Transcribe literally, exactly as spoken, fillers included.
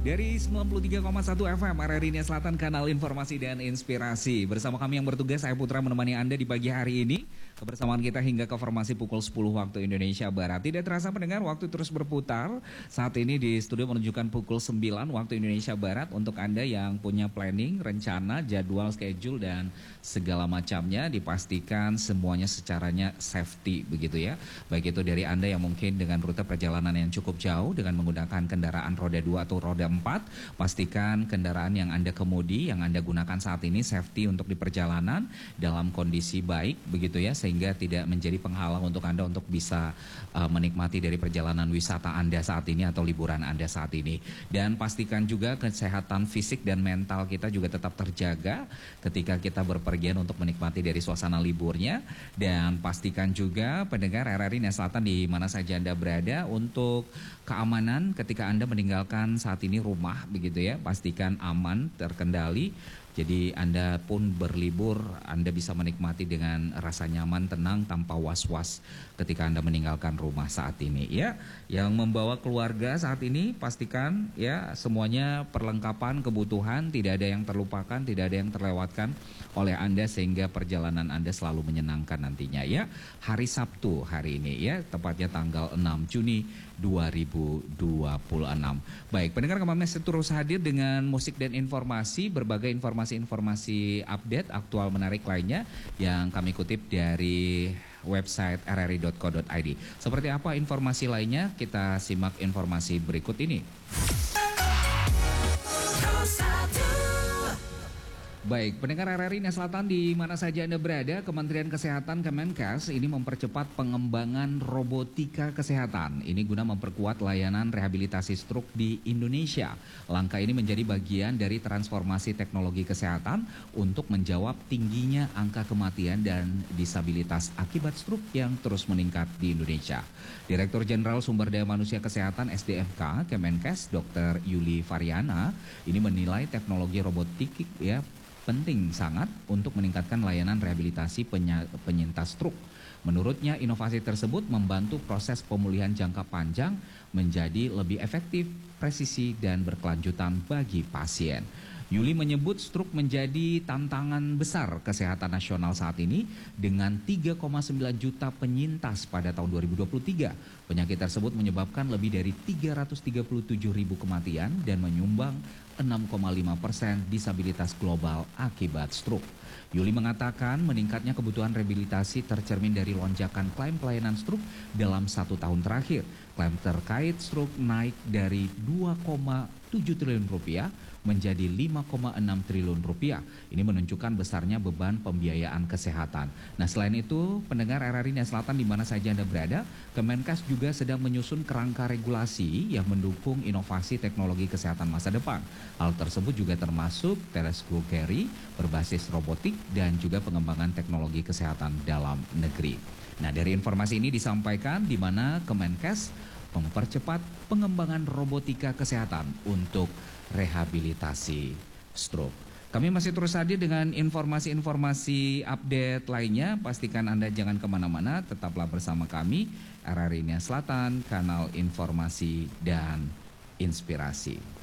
Dari sembilan puluh tiga koma satu F M R R I Nia Selatan, kanal informasi dan inspirasi. Bersama kami yang bertugas, saya Putra menemani Anda di pagi hari ini. Kebersamaan kita hingga ke formasi pukul sepuluh waktu Indonesia Barat. Tidak terasa pendengar, waktu terus berputar. Saat ini di studio menunjukkan pukul sembilan waktu Indonesia Barat. Untuk Anda yang punya planning, rencana, jadwal, schedule, dan segala macamnya, dipastikan semuanya secaranya safety begitu ya. Baik itu dari Anda yang mungkin dengan rute perjalanan yang cukup jauh dengan menggunakan kendaraan roda dua atau roda empat, pastikan kendaraan yang Anda kemudi, yang Anda gunakan saat ini safety untuk di perjalanan dalam kondisi baik begitu ya, sehingga tidak menjadi penghalang untuk Anda untuk bisa uh, menikmati dari perjalanan wisata Anda saat ini atau liburan Anda saat ini. Dan pastikan juga kesehatan fisik dan mental kita juga tetap terjaga ketika kita berpergian untuk menikmati dari suasana liburnya. Dan pastikan juga pendengar R R I Nia Selatan di mana saja Anda berada, untuk keamanan ketika Anda meninggalkan saat ini rumah begitu ya, pastikan aman, terkendali. Jadi Anda pun berlibur, Anda bisa menikmati dengan rasa nyaman, tenang, tanpa was-was ketika Anda meninggalkan rumah saat ini ya. Yang membawa keluarga saat ini, pastikan ya semuanya perlengkapan kebutuhan tidak ada yang terlupakan, tidak ada yang terlewatkan oleh Anda, sehingga perjalanan Anda selalu menyenangkan nantinya ya. Hari Sabtu hari ini ya, tepatnya tanggal enam Juni dua ribu dua puluh enam. Baik, pendengar, kami masih terus hadir dengan musik dan informasi, berbagai informasi-informasi update aktual menarik lainnya yang kami kutip dari website r r i dot co dot i d. Seperti apa informasi lainnya? Kita simak informasi berikut ini. Baik, pendengar R R I Nia Selatan di mana saja Anda berada, Kementerian Kesehatan Kemenkes ini mempercepat pengembangan robotika kesehatan. Ini guna memperkuat layanan rehabilitasi stroke di Indonesia. Langkah ini menjadi bagian dari transformasi teknologi kesehatan untuk menjawab tingginya angka kematian dan disabilitas akibat stroke yang terus meningkat di Indonesia. Direktur Jenderal Sumber Daya Manusia Kesehatan S D M K Kemenkes, Dokter Yuli Variana, ini menilai teknologi robotik ya penting sangat untuk meningkatkan layanan rehabilitasi penyintas stroke. Menurutnya, inovasi tersebut membantu proses pemulihan jangka panjang menjadi lebih efektif, presisi, dan berkelanjutan bagi pasien. Yuli menyebut stroke menjadi tantangan besar kesehatan nasional saat ini dengan tiga koma sembilan juta penyintas pada tahun dua ribu dua puluh tiga. Penyakit tersebut menyebabkan lebih dari tiga ratus tiga puluh tujuh ribu kematian dan menyumbang enam koma lima persen disabilitas global akibat stroke. Yuli mengatakan meningkatnya kebutuhan rehabilitasi tercermin dari lonjakan klaim pelayanan stroke dalam satu tahun terakhir. Klaim terkait stroke naik dari dua koma tujuh triliun rupiah menjadi lima koma enam triliun rupiah. Ini menunjukkan besarnya beban pembiayaan kesehatan. Nah, selain itu, pendengar R R I Nia Selatan di mana saja Anda berada, Kemenkes juga sedang menyusun kerangka regulasi yang mendukung inovasi teknologi kesehatan masa depan. Hal tersebut juga termasuk teleskop carry berbasis robotik dan juga pengembangan teknologi kesehatan dalam negeri. Nah, dari informasi ini disampaikan di mana Kemenkes mempercepat pengembangan robotika kesehatan untuk rehabilitasi stroke. Kami masih terus hadir dengan informasi-informasi update lainnya. Pastikan Anda jangan kemana-mana, tetaplah bersama kami, R R I Nia Selatan, kanal informasi dan inspirasi.